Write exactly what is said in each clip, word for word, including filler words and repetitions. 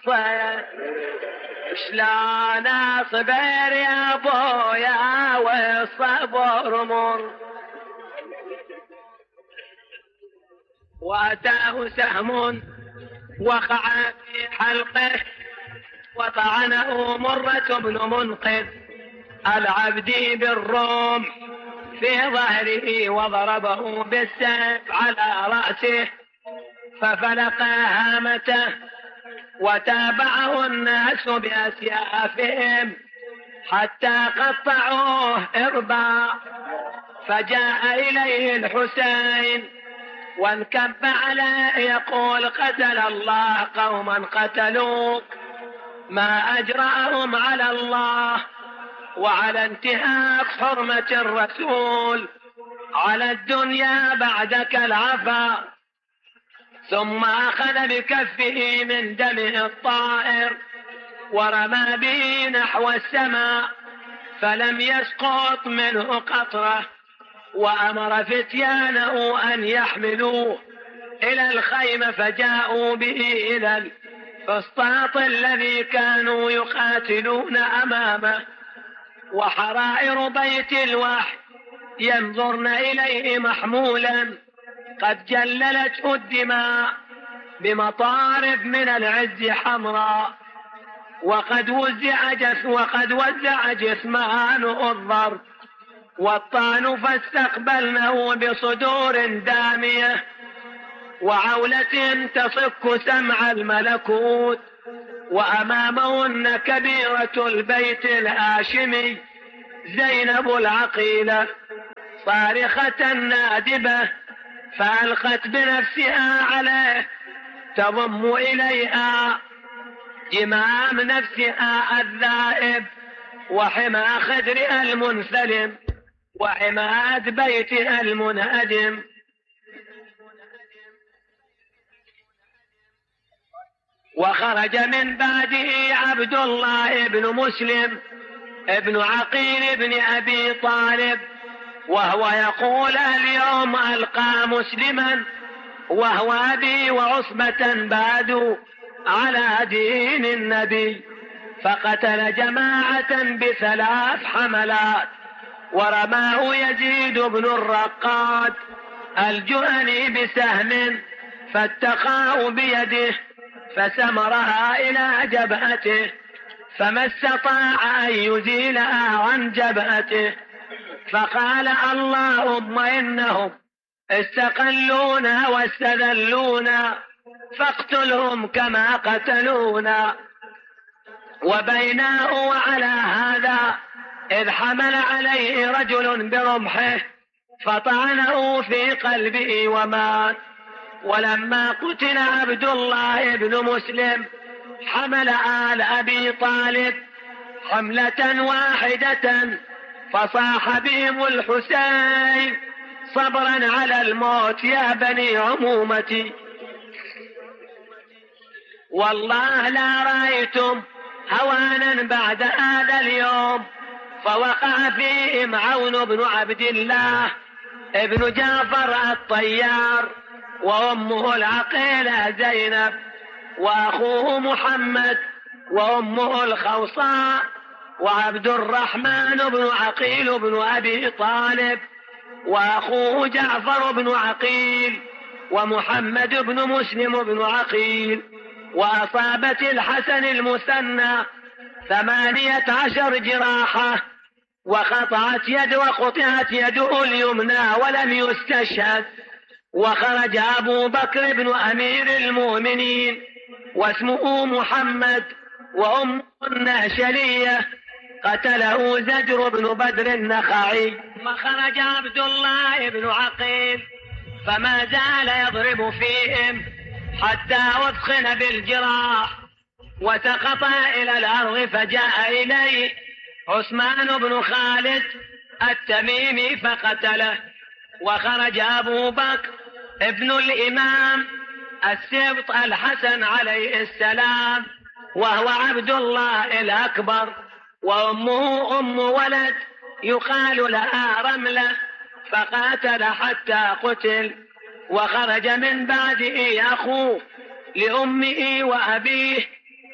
الصيد شلون اصبر يا ابويا والصبر مر. واتاه سهم وقع في حلقه وطعنه مرة بن منقذ العبدي بالروم في ظهره وضربه بالسيف على رأسه ففلق هامته وتابعه الناس بأسيافهم حتى قطعوه إربا. فجاء إليه الحسين وانكب عليه يقول قتل الله قوما قتلوك ما أجرأهم على الله وعلى انتهاك حرمة الرسول على الدنيا بعدك العفا. ثم أخذ بكفه من دمه الطائر ورمى به نحو السماء فلم يسقط منه قطرة. وأمر فتيانه أن يحملوه إلى الخيمة فجاءوا به إلى الفسطاط الذي كانوا يقاتلون أمامه. وحرائر بيت الوحي ينظرن إليه محمولا قد جللته الدماء بمطارف من العز حمراء وقد وزع جث وقد وزع جثمانه الضرب والطعن فاستقبلنه بصدور دامية وعولة تصك سمع الملكوت. وأمامهن كبيرة البيت الهاشمي زينب العقيلة صارخة نادبة فألقت بنفسها عليه تضم إليها جمام نفسها الذائب وحمى خدرها المنسلم وعماد بيتها المنهدم. وخرج من بعده عبد الله بن مسلم ابن عقيل بن أبي طالب وهو يقول اليوم ألقى مسلما وهو أبي وعصبة بادوا على دين النبي فقتل جماعة بثلاث حملات ورماه يزيد بن الرقاد الجهني بسهم فاتقاه بيده فسمرها إلى جبهته فما استطاع أن يزيلها عن جبهته فقال اللهم إنهم استقلونا واستذلونا فاقتلهم كما قتلونا. وبيناه وعلى هذا إذ حمل عليه رجل برمحه فطعنه في قلبه ومات. ولما قتل عبد الله بن مسلم حمل آل أبي طالب حملة واحدة فصاح بهم الحسين صبرا على الموت يا بني عمومتي والله لا رأيتم هوانا بعد هذا اليوم. فوقع فيهم عون بن عبد الله ابن جعفر الطيار وأمه العقيلة زينب وأخوه محمد وأمه الخوصاء وعبد الرحمن بن عقيل بن أبي طالب وأخوه جعفر بن عقيل ومحمد بن مسلم بن عقيل. وأصابت الحسن المثنى ثمانية عشر جراحة وقطعت يد وقطعت يده اليمنى ولم يستشهد. وخرج أبو بكر بن أمير المؤمنين واسمه محمد وأم النهشلية قتله زجر بن بدر النخعي. وخرج عبد الله بن عقيل فما زال يضرب فيهم حتى أثخن بالجراح وسقط إلى الأرض فجاء إليه عثمان بن خالد التميمي فقتله. وخرج أبو بكر ابن الإمام السبط الحسن عليه السلام وهو عبد الله الأكبر وأمه أم ولد يقال لها رملة فقاتل حتى قتل. وخرج من بعده أخوه لأمه وأبيه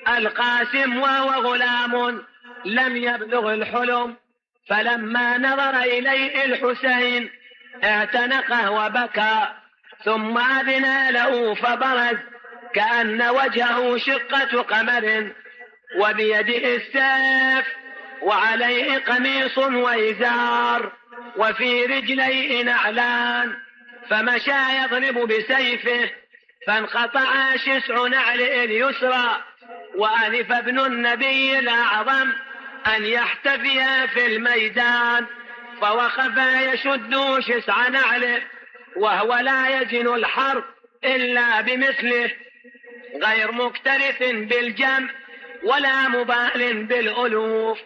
القاسم وهو غلام لم يبلغ الحلم. فلما نظر إليه الحسين اعتنقه وبكى، ثم أذن له فبرز كأن وجهه شقة قمر، وبيده السيف وعليه قميص وإزار وفي رجليه نعلان، فمشى يضرب بسيفه فانقطع شسع نعله اليسرى. وأنف ابن النبي الأعظم أن يحتفي في الميدان، فوقف يشد شسع نعله وهو لا يجن الحرب إلا بمثله، غير مكترث بالجمع ولا مبال بالألوف.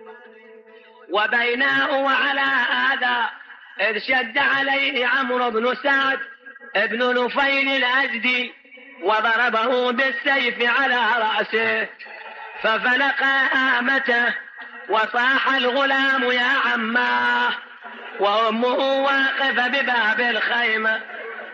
وبينه وعلى هذا إذ شد عليه عمرو بن سعد ابن نفيل الأزدي وضربه بالسيف على رأسه ففلق هامته، وصاح الغلام يا عماه، وأمه واقفة بباب الخيمة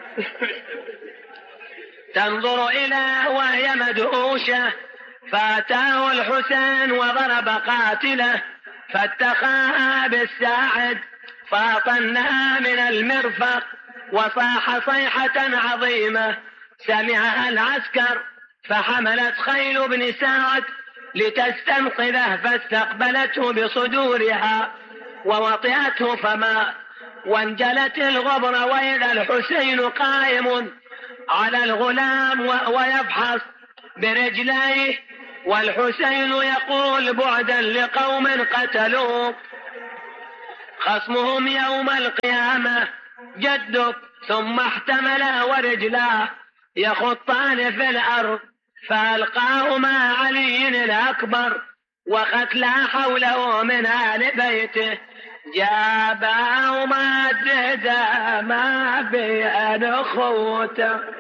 تنظر إليه وهي مدهوشة. فأتاه الحسين وضرب قاتله فاتخاها بالساعد فاطنها من المرفق، وصاح صيحة عظيمة سمعها العسكر، فحملت خيل بن سعد لتستنقذه فاستقبلته بصدورها ووطئته فما، وانجلت الغبر وإذا الحسين قائم على الغلام وهو يفحص برجليه، والحسين يقول بعدا لقوم قتلوك، خصمهم يوم القيامة جدك. ثم احتمله ورجلاه يخطان في الأرض فألقاهما علي الأكبر وقتلى حوله من آل بيته، جابهما الدهدا ما بين أخوته.